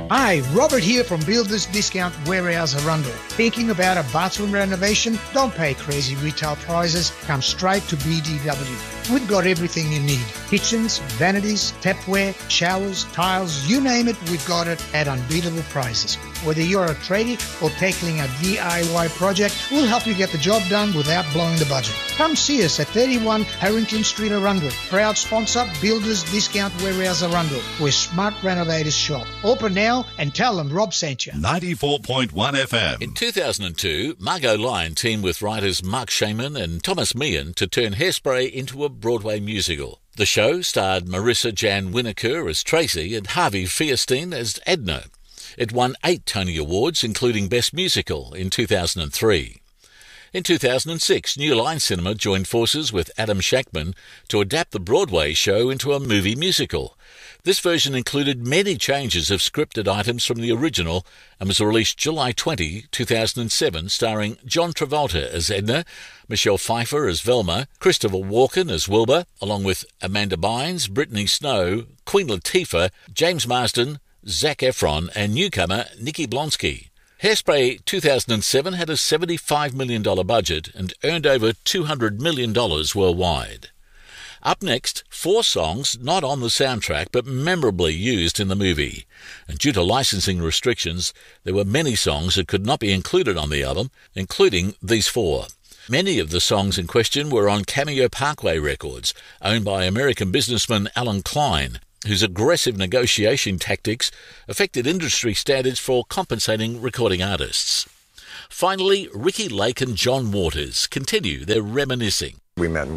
Hi, Robert here from Builders Discount Warehouse Arundel. Thinking about a bathroom renovation? Don't pay crazy retail prices. Come straight to BDW. We've got everything you need. Kitchens, vanities, tapware, showers, tiles, you name it, we've got it at unbeatable prices. Whether you're a tradie or tackling a DIY project, we'll help you get the job done without blowing the budget. Come see us at 31 Harrington Street, Arundel. Proud sponsor, Builders Discount Warehouse Arundel, where smart renovators shop. Open now and tell them Rob sent you. 94.1 FM. In 2002, Margot Lyon teamed with writers Mark Shaman and Thomas Meehan to turn Hairspray into a Broadway musical. The show starred Marissa Jan Winokur as Tracy and Harvey Fierstein as Edna. It won 8 Tony Awards, including Best Musical, in 2003. In 2006, New Line Cinema joined forces with Adam Shackman to adapt the Broadway show into a movie musical. This version included many changes of scripted items from the original and was released July 20, 2007, starring John Travolta as Edna, Michelle Pfeiffer as Velma, Christopher Walken as Wilbur, along with Amanda Bynes, Brittany Snow, Queen Latifah, James Marsden, Zac Efron and newcomer Nikki Blonsky. Hairspray 2007 had a $75 million budget and earned over $200 million worldwide. Up next, 4 songs not on the soundtrack but memorably used in the movie. And due to licensing restrictions, there were many songs that could not be included on the album, including these 4. Many of the songs in question were on Cameo Parkway Records, owned by American businessman Alan Klein, whose aggressive negotiation tactics affected industry standards for compensating recording artists. Finally, Ricky Lake and John Waters continue their reminiscing. We met in,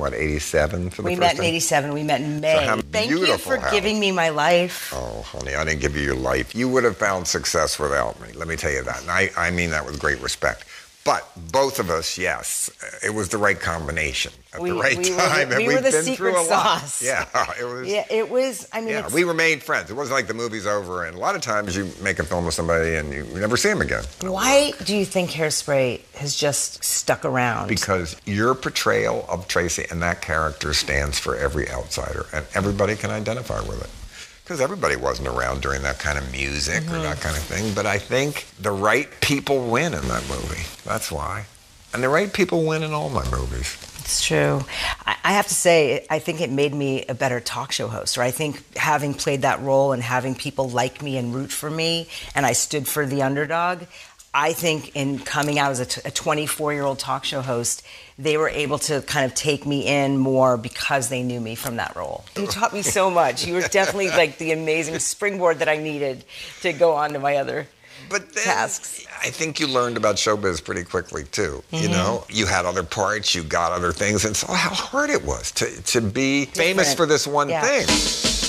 87 for the first time? We met in 87. We met in May. So Thank you for giving me my life. Oh, honey, I didn't give you your life. You would have found success without me. Let me tell you that. And I mean that with great respect. But both of us, yes, it was the right combination at the right time. We were the secret sauce. Yeah, it was. Yeah, it was. I mean, yeah, we remained friends. It wasn't like the movie's over. And a lot of times you make a film with somebody and you never see them again. Why do you think Hairspray has just stuck around? Because your portrayal of Tracy and that character stands for every outsider, and everybody can identify with it. Because everybody wasn't around during that kind of music or that kind of thing. But I think the right people win in that movie. That's why. And the right people win in all my movies. It's true. I have to say, I think it made me a better talk show host. Or I think having played that role and having people like me and root for me, and I stood for the underdog, I think in coming out as a 24-year-old talk show host, they were able to kind of take me in more because they knew me from that role. You taught me so much. You were definitely like the amazing springboard that I needed to go on to my other tasks. I think you learned about showbiz pretty quickly, too. You know, you had other parts, you got other things, and so how hard it was to be famous for this one thing.